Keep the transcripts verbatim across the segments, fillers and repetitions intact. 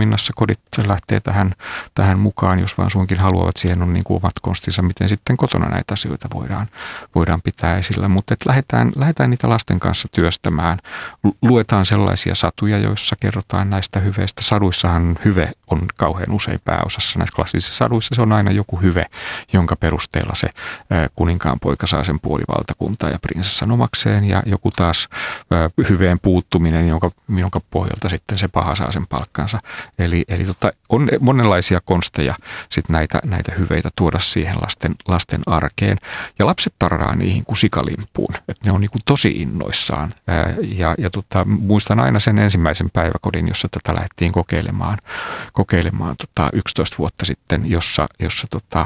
toiminnassa kodit lähtee tähän, tähän mukaan, jos vaan suinkin haluavat. Siihen on niin kuin omat konstinsa, miten sitten kotona näitä asioita voidaan, voidaan pitää esillä. Mutta lähdetään, lähdetään niitä lasten kanssa työstämään. Luetaan sellaisia satuja, joissa kerrotaan näistä hyveistä. Saduissahan hyve on kauhean usein pääosassa. Näissä klassisissa saduissa se on aina joku hyve, jonka perusteella se kuninkaan poika saa sen puolivaltakuntaa ja prinsessan omakseen, ja joku taas hyveen puuttuminen, jonka, jonka pohjalta sitten se paha saa sen palkkansa. Eli, eli tota, on monenlaisia konsteja sit näitä, näitä hyveitä tuoda siihen lasten, lasten arkeen. Ja lapset tarraa niihin kuin sikalimpuun. Et ne on niinku tosi innoissaan. Ja, ja tota, muistan aina sen ensimmäisen päiväkodin, jossa tätä lähdettiin kokeilemaan, kokeilemaan tota yksitoista vuotta sitten, jossa, jossa tota,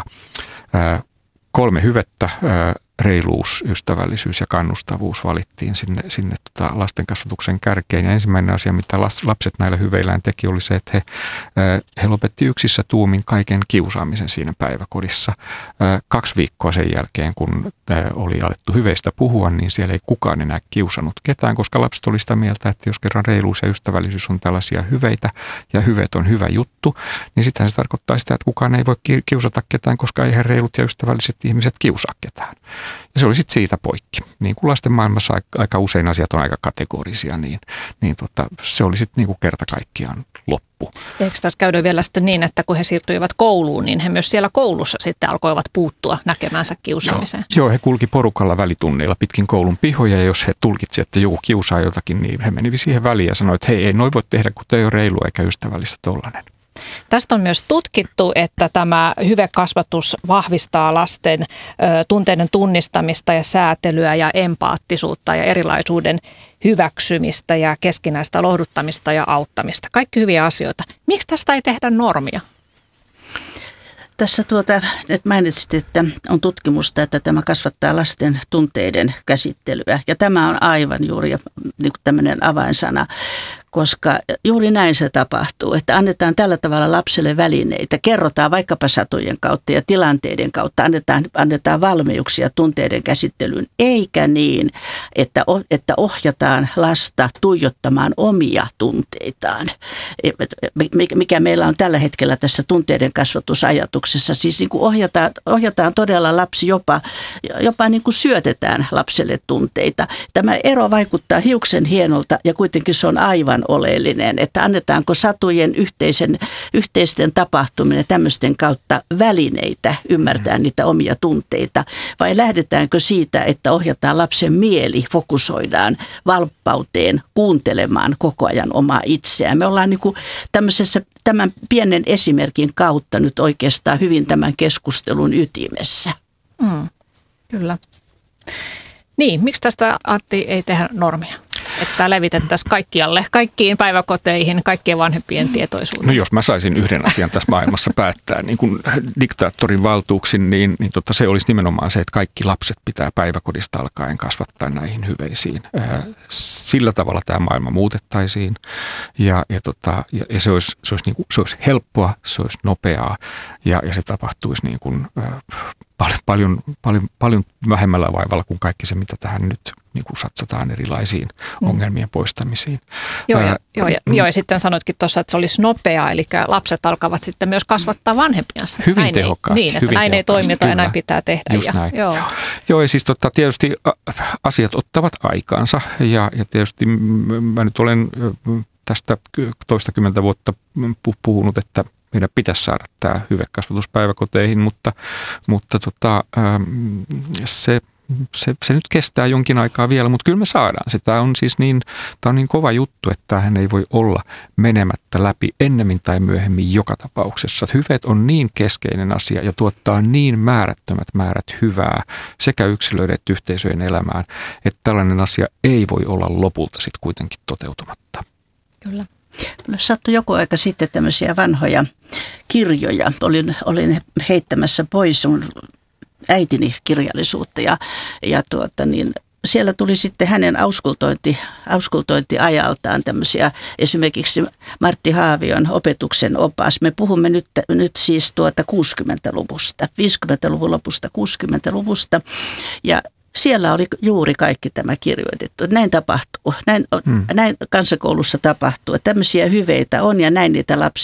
kolme hyvettä, reiluus, ystävällisyys ja kannustavuus valittiin sinne, sinne tota lasten kasvatuksen kärkeen. Ja ensimmäinen asia, mitä lapset näillä hyveillään teki, oli se, että he, he lopetti yksissä tuumin kaiken kiusaamisen siinä päiväkodissa. Kaksi viikkoa sen jälkeen, kun oli alettu hyveistä puhua, niin siellä ei kukaan enää kiusannut ketään, koska lapset oli sitä mieltä, että jos kerran reiluus ja ystävällisyys on tällaisia hyveitä ja hyveet on hyvä juttu, niin sittenhän se tarkoittaa sitä, että kukaan ei voi kiusata ketään, koska eihän reilut ja ystävälliset ihmiset kiusaa ketään. Ja se oli sitten siitä poikki. Niin kuin lasten maailmassa aika usein asiat on aika kategorisia, niin, niin tota, se oli sitten niin kuin kerta kaikkiaan loppu. Eikö tässä käydä vielä sitten niin, että kun he siirtyivät kouluun, niin he myös siellä koulussa sitten alkoivat puuttua näkemänsä kiusaamiseen? Joo, joo, he kulki porukalla välitunneilla pitkin koulun pihoja, ja jos he tulkitsivat, että joku kiusaa jotakin, niin he menivät siihen väliin ja sanoivat, että hei, ei noi voi tehdä, kun te ei ole reilua eikä ystävällistä tollainen. Tästä on myös tutkittu, että tämä hyvekasvatus vahvistaa lasten ö, tunteiden tunnistamista ja säätelyä ja empaattisuutta ja erilaisuuden hyväksymistä ja keskinäistä lohduttamista ja auttamista. Kaikki hyviä asioita. Miksi tästä ei tehdä normia? Tässä tuota, nyt mainitsit, että on tutkimusta, että tämä kasvattaa lasten tunteiden käsittelyä. Ja tämä on aivan juuri niin kuin tämmöinen avainsana, koska juuri näin se tapahtuu, että annetaan tällä tavalla lapselle välineitä, kerrotaan vaikkapa satujen kautta ja tilanteiden kautta, annetaan, annetaan valmiuksia tunteiden käsittelyyn, eikä niin, että, että ohjataan lasta tuijottamaan omia tunteitaan, mikä meillä on tällä hetkellä tässä tunteiden kasvatusajatuksessa. Siis niin kuin ohjataan, ohjataan todella lapsi jopa, jopa niin kuin syötetään lapselle tunteita. Tämä ero vaikuttaa hiuksen hienolta ja kuitenkin se on aivan oleellinen, että annetaanko satujen yhteisen, yhteisten tapahtuminen tämmöisten kautta välineitä ymmärtää niitä omia tunteita, vai lähdetäänkö siitä, että ohjataan lapsen mieli, fokusoidaan valppauteen, kuuntelemaan koko ajan omaa itseään. Me ollaan niin kuin tämmöisessä tämän pienen esimerkin kautta nyt oikeastaan hyvin tämän keskustelun ytimessä. Mm, kyllä. Niin, miksi tästä, Antti, ei tehdä normia? Että levitettäisiin kaikkialle, kaikkiin päiväkoteihin, kaikkien vanhempien tietoisuuteen. No jos mä saisin yhden asian tässä maailmassa päättää niin kuin diktaattorin valtuuksin, niin, niin tota, se olisi nimenomaan se, että kaikki lapset pitää päiväkodista alkaen kasvattaa näihin hyveisiin. Sillä tavalla tämä maailma muutettaisiin ja, ja, tota, ja, ja se, olisi, se, olisi niin kuin, se olisi helppoa, se olisi nopeaa ja, ja se tapahtuisi niin kuin, paljon, paljon, paljon, paljon vähemmällä vaivalla kuin kaikki se, mitä tähän nyt niin kuin satsataan erilaisiin ongelmien poistamisiin. Joo, ja, joo, ja, joo, ja sitten sanoitkin tuossa, että se olisi nopeaa, eli lapset alkavat sitten myös kasvattaa vanhempiansa. Hyvin näin tehokkaasti. Ei, niin, että hyvin näin tehokkaasti, ei toimita kyllä. Ja näin pitää tehdä. Just ja, näin. Joo. Joo. joo, ja siis totta, tietysti asiat ottavat aikaansa, ja, ja tietysti mä nyt olen tästä toistakymmentä vuotta puhunut, että meidän pitäisi saada tämä hyvekasvatus päiväkoteihin, mutta, mutta tota, se... Se, se nyt kestää jonkin aikaa vielä, mutta kyllä me saadaan se. Tämä on siis niin, tämä on niin kova juttu, että tämähän ei voi olla menemättä läpi ennemmin tai myöhemmin joka tapauksessa. Hyveet on niin keskeinen asia ja tuottaa niin määrättömät määrät hyvää sekä yksilöiden että yhteisöjen elämään, että tällainen asia ei voi olla lopulta sitten kuitenkin toteutumatta. Kyllä. No, sattui joku aika sitten tämmöisiä vanhoja kirjoja. Olin, olin heittämässä pois sun äitini kirjallisuutta ja, ja tuota niin, siellä tuli sitten hänen auskultointi, auskultointiajaltaan tämmöisiä, esimerkiksi Martti Haavion opetuksen opas. Me puhumme nyt, nyt siis tuota kuusikymmentäluvusta, viisikymmentäluvun lopusta, kuusikymmentäluvusta ja siellä oli juuri kaikki tämä kirjoitettu. Näin tapahtuu, näin, hmm. näin kansakoulussa tapahtuu, että tämmöisiä hyveitä on ja näin niitä lapsi